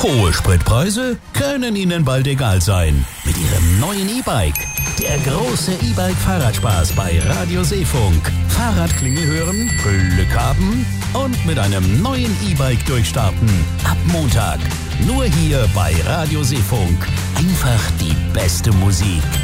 Hohe Spritpreise können Ihnen bald egal sein. Mit Ihrem neuen E-Bike. Der große E-Bike-Fahrradspaß bei Radio Seefunk. Fahrradklingel hören, Glück haben und mit einem neuen E-Bike durchstarten. Ab Montag. Nur hier bei Radio Seefunk. Einfach die beste Musik.